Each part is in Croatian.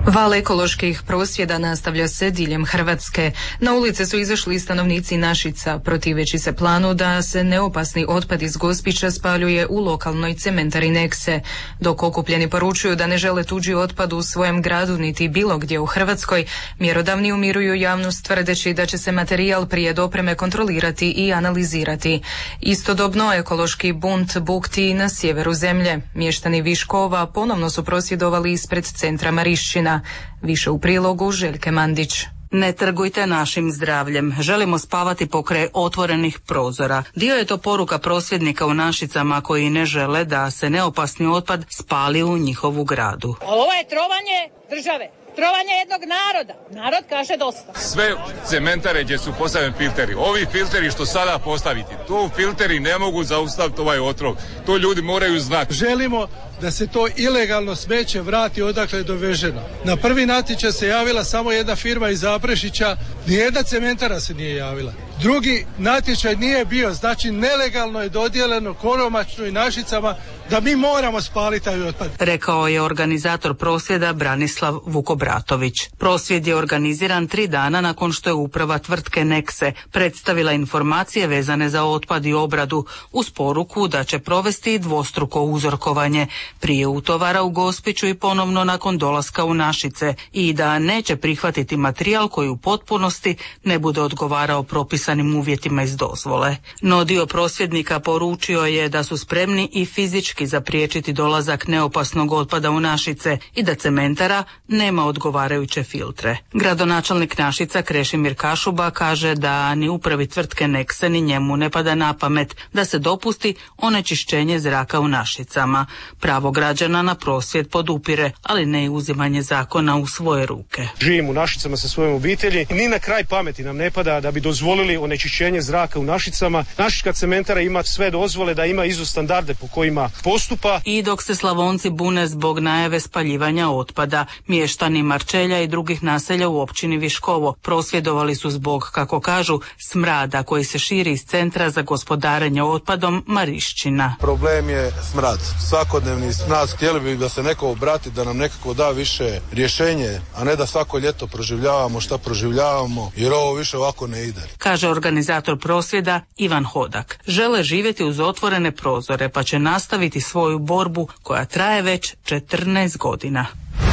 Val ekoloških prosvjeda nastavlja se diljem Hrvatske. Na ulice su izašli stanovnici Našica, protiveći se planu da se neopasni otpad iz Gospića spaljuje u lokalnoj cementari Nekse, dok okupljeni poručuju da ne žele tuđi otpad u svojem gradu niti bilo gdje u Hrvatskoj. Mjerodavni umiruju javnost tvrdeći da će se materijal prije dopreme kontrolirati i analizirati. Istodobno ekološki bunt bukti na sjeveru zemlje. Mještani Viškova ponovno su prosvjedovali ispred centra Marišćina. Više u prilogu Željke Mandić. Ne trgujte našim zdravljem. Želimo spavati pokraj otvorenih prozora. Dio je to poruka prosvjednika u Našicama koji ne žele da se neopasni otpad spali u njihovu gradu. Ovo je trovanje države. Trovanje jednog naroda. Narod kaže dosta. Sve cementare gdje su postavljeni filteri. Ovi filteri što sada postaviti, to filteri ne mogu zaustaviti ovaj otrov. To ljudi moraju znati. Želimo da se to ilegalno smeće vrati odakle je doveženo. Na prvi natječaj se javila samo jedna firma iz Zaprešića, nijedna cementara se nije javila. Drugi natječaj nije bio, znači nelegalno je dodijeljeno Koromačnu i Našicama da mi moramo spaliti taj otpad. Rekao je organizator prosvjeda Branislav Vukobratović. Prosvjed je organiziran 3 dana nakon što je uprava tvrtke Nekse predstavila informacije vezane za otpad i obradu uz poruku da će provesti dvostruko uzorkovanje prije utovara u Gospiću i ponovno nakon dolaska u Našice i da neće prihvatiti materijal koji u potpunosti ne bude odgovarao propisanim uvjetima iz dozvole. No dio prosvjednika poručio je da su spremni i fizički zapriječiti dolazak neopasnog otpada u Našice i da cementara nema odgovarajuće filtre. Gradonačelnik Našica Krešimir Kašuba kaže da ni upravi tvrtke Nekse ni njemu ne pada na pamet da se dopusti onečišćenje zraka u Našicama. Pravo građana na prosvjed podupire, ali ne i uzimanje zakona u svoje ruke. Živim u Našicama sa svojom obitelji. Ni na kraj pameti nam ne pada da bi dozvolili onečišćenje zraka u Našicama. Našička cementara ima sve dozvole, da ima ISO standarde po kojima postupa. I dok se Slavonci bune zbog najave spaljivanja otpada, mještani Marčelja i drugih naselja u općini Viškovo prosvjedovali su zbog, kako kažu, smrada koji se širi iz centra za gospodarenje otpadom Marišćina. Problem je smrad. Svakodnevni smrad. Htjeli bi da se neko obrati, da nam nekako da više rješenje, a ne da svako ljeto proživljavamo šta proživljavamo, jer ovo više ovako ne ide. Kaže organizator prosvjeda Ivan Hodak. Žele živjeti uz otvorene prozore, pa će nastaviti svoju borbu koja traje već 14 godina.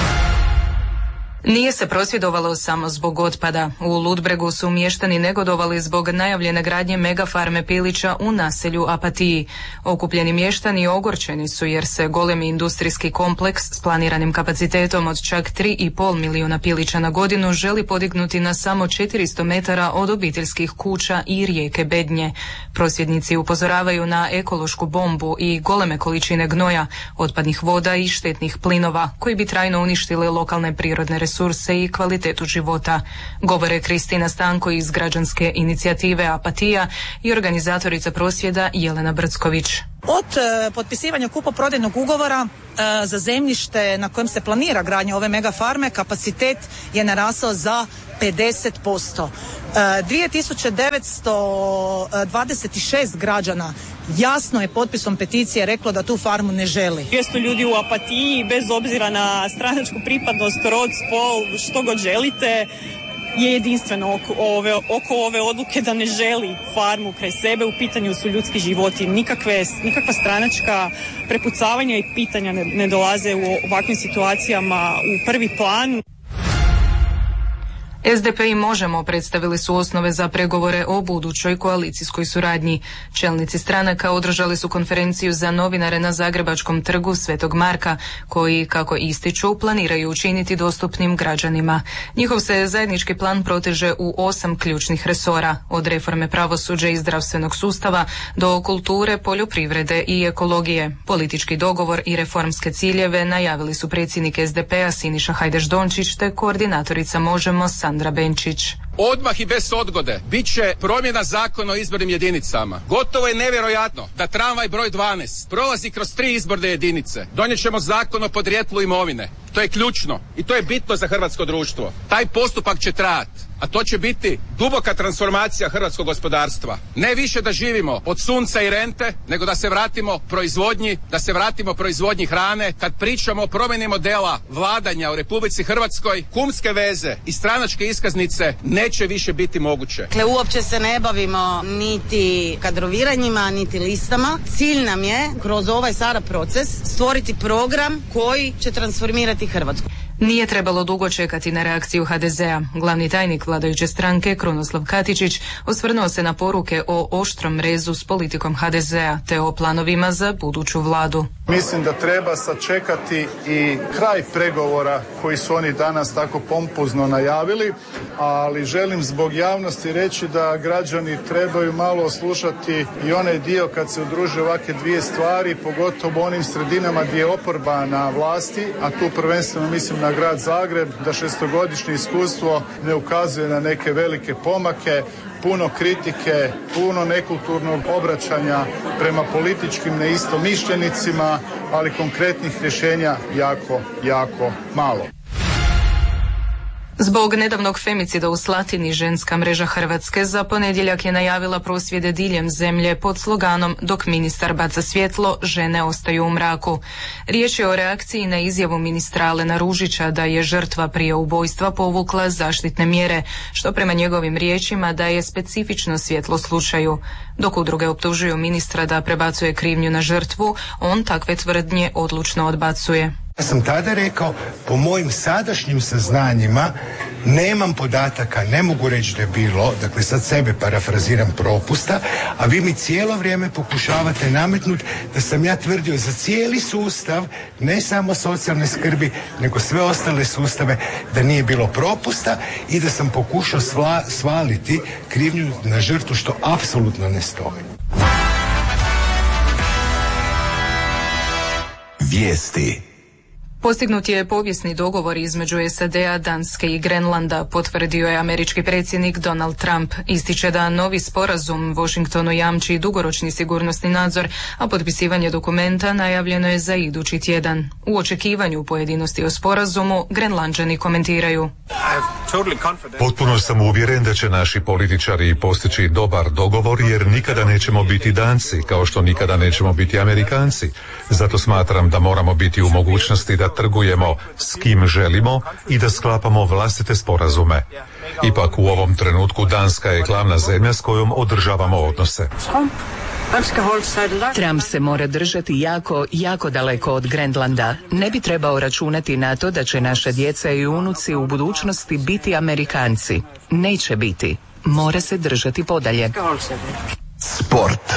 Nije se prosvjedovalo samo zbog otpada. U Ludbregu su mještani negodovali zbog najavljene gradnje megafarme pilića u naselju Apatiji. Okupljeni mještani ogorčeni su jer se golemi industrijski kompleks s planiranim kapacitetom od čak 3,5 milijuna pilića na godinu želi podignuti na samo 400 metara od obiteljskih kuća i rijeke Bednje. Prosvjednici upozoravaju na ekološku bombu i goleme količine gnoja, otpadnih voda i štetnih plinova koji bi trajno uništili lokalne prirodne resurse i kvalitetu života, govore Kristina Stanko iz građanske inicijative Apatija i organizatorica prosvjeda Jelena Brcković. Od potpisivanja kupoprodajnog ugovora za zemljište na kojem se planira gradnja ove megafarme kapacitet je narasao za 50%. 2926 građana jasno je potpisom peticije reklo da tu farmu ne želi. 200 ljudi u Apatiji, bez obzira na stranačku pripadnost, rod, spol, što god želite, je jedinstveno oko ove odluke da ne želi farmu kraj sebe. U pitanju su ljudski životi. Nikakva stranačka prepucavanja i pitanja ne dolaze u ovakvim situacijama u prvi plan. SDP i Možemo predstavili su osnove za pregovore o budućoj koalicijskoj suradnji. Čelnici stranaka održali su konferenciju za novinare na Zagrebačkom trgu Svetog Marka, koji, kako ističu, planiraju učiniti dostupnim građanima. Njihov se zajednički plan proteže u 8 ključnih resora, od reforme pravosuđa i zdravstvenog sustava do kulture, poljoprivrede i ekologije. Politički dogovor i reformske ciljeve najavili su predsjednik SDP-a Siniša Hajdaš-Dončić te koordinatorica Možemo Sandra Benčić. Odmah i bez odgode bit će promjena zakona o izbornim jedinicama. Gotovo je nevjerojatno da tramvaj broj 12 prolazi kroz 3 izborne jedinice. Donijet ćemo zakon o podrijetlu imovine. To je ključno i to je bitno za hrvatsko društvo. Taj postupak će trajati a to će biti duboka transformacija hrvatskog gospodarstva. Ne više da živimo od sunca i rente, nego da se vratimo proizvodnji, da se vratimo proizvodnji hrane. Kad pričamo o promjeni modela vladanja u Republici Hrvatskoj, kumske veze i stranačke iskaznice neće više biti moguće. Dakle, uopće se ne bavimo niti kadroviranjima, niti listama. Cilj nam je kroz ovaj sada proces stvoriti program koji će transformirati Hrvatsku. Nije trebalo dugo čekati na reakciju HDZ-a. Glavni tajnik vladajuće stranke, Krunoslav Katičić, osvrnuo se na poruke o oštrom rezu s politikom HDZ-a te o planovima za buduću vladu. Mislim da treba sačekati i kraj pregovora koji su oni danas tako pompozno najavili, ali želim zbog javnosti reći da građani trebaju malo slušati i onaj dio kad se udruže ovakve dvije stvari, pogotovo u onim sredinama gdje je oporba na vlasti, a tu prvenstveno mislim na grad Zagreb, da šestogodišnje iskustvo ne ukazuje na neke velike pomake, puno kritike, puno nekulturnog obraćanja prema političkim neistomišljenicima, ali konkretnih rješenja jako malo. Zbog nedavnog femicida u Slatini, ženska mreža Hrvatske za ponedjeljak je najavila prosvjede diljem zemlje pod sloganom "Dok ministar baca svjetlo, žene ostaju u mraku". Riječ je o reakciji na izjavu ministra Alena Ružića da je žrtva prije ubojstva povukla zaštitne mjere, što prema njegovim riječima daje specifično svjetlo slučaju. Dok udruge optužuju ministra da prebacuje krivnju na žrtvu, on takve tvrdnje odlučno odbacuje. Ja sam tada rekao, po mojim sadašnjim saznanjima nemam podataka, ne mogu reći da je bilo, dakle sad sebe parafraziram, propusta, a vi mi cijelo vrijeme pokušavate nametnuti da sam ja tvrdio za cijeli sustav, ne samo socijalne skrbi, nego sve ostale sustave, da nije bilo propusta i da sam pokušao svaliti krivnju na žrtvu, što apsolutno ne stoji. Vijesti. Postignut je povijesni dogovor između SAD-a, Danske i Grenlanda, potvrdio je američki predsjednik Donald Trump. Ističe da novi sporazum Washingtonu jamči dugoročni sigurnosni nadzor, a potpisivanje dokumenta najavljeno je za idući tjedan. U očekivanju pojedinosti o sporazumu Grenlanđani komentiraju. Potpuno sam uvjeren da će naši političari postići dobar dogovor, jer nikada nećemo biti Danci, kao što nikada nećemo biti Amerikanci. Zato smatram da moramo biti u mogućnosti da trgujemo s kim želimo i da sklapamo vlastite sporazume. Ipak u ovom trenutku Danska je glavna zemlja s kojom održavamo odnose. Trump se mora držati jako daleko od Grenlanda. Ne bi trebao računati na to da će naša djeca i unuci u budućnosti biti Amerikanci. Neće biti. Mora se držati podalje. Sport.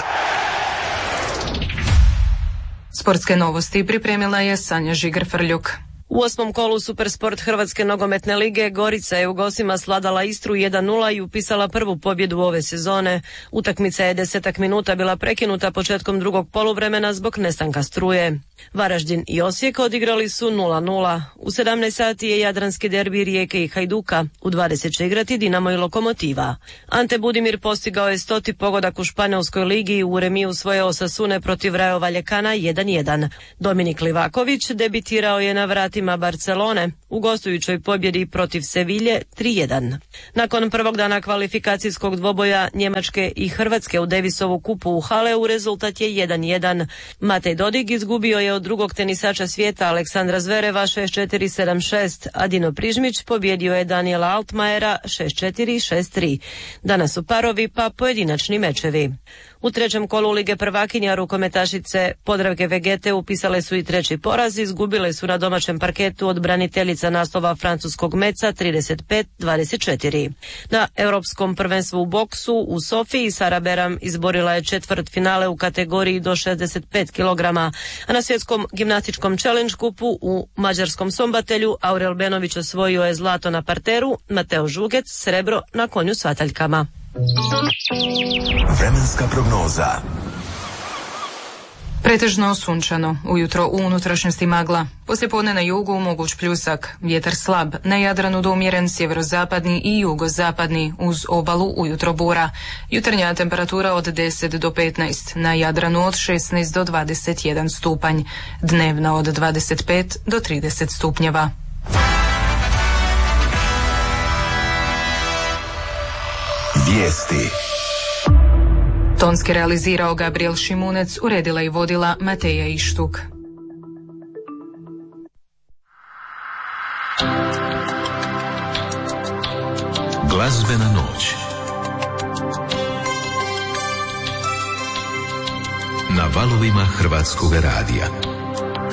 Sportske novosti pripremila je Sanja Žiger-Frljuk. U 8. kolu Supersport Hrvatske nogometne lige Gorica je u gostima sladala Istru 1:0 i upisala prvu pobjedu ove sezone. Utakmica je 10 minuta bila prekinuta početkom drugog poluvremena zbog nestanka struje. Varaždin i Osijek odigrali su 0:0. U 17 sati je jadranski derbi Rijeke i Hajduka. U 20 će igrati Dinamo i Lokomotiva. Ante Budimir postigao je 100. pogodak u Španjolskoj ligi, u remiju svoje Osasune protiv Rayo Vallecana 1:1. Dominik Livaković debitirao je na vratima Barcelone u gostujućoj pobjedi protiv Sevilje 3:1. Nakon prvog dana kvalifikacijskog dvoboja Njemačke i Hrvatske u Davisovu kupu u Haleu rezultat je 1:1. Matej Dodig izgubio je od drugog tenisača svijeta Aleksandra Zvereva 6-4, 7-6, a Dino Prižmić pobjedio je Daniela Altmajera 6-4, 6-3. Danas su parovi pa pojedinačni mečevi. U trećem kolu Lige prvakinja rukometašice Podravke Vegete upisale su i treći poraz, izgubile su na domaćem parketu od braniteljica naslova francuskog Meca 35-24. Na europskom prvenstvu u boksu u Sofiji Sara Beram izborila je četvrtfinale u kategoriji do 65 kg, a na svjetskom gimnastičkom challenge kupu u mađarskom Sombatelju Aurel Benović osvojio je zlato na parteru, Mateo Žugec srebro na konju s vataljkama. Vremenska prognoza. Pretežno sunčano, ujutro u unutrašnjosti magla. Poslijepodne na jugu moguć pljusak, vjetar slab, na Jadranu do umjeren sjeverozapadni i jugozapadni, uz obalu ujutro bura. Jutarnja temperatura od 10 do 15, na Jadranu od 16 do 21 stupanj, dnevna od 25 do 30 stupnjeva. Vijesti. Tonski realizirao Gabriel Šimunec, uredila i vodila Mateja Ištuk. Glazbena noć. Na valovima Hrvatskog radija.